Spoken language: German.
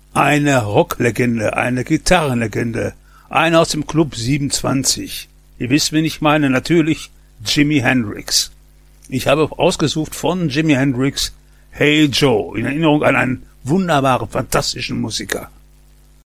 Eine Rocklegende, eine Gitarrenlegende, einer aus dem Club 27. Ihr wisst, wen ich meine, natürlich Jimi Hendrix. Ich habe ausgesucht von Jimi Hendrix Hey Joe, in Erinnerung an einen wunderbaren, fantastischen Musiker.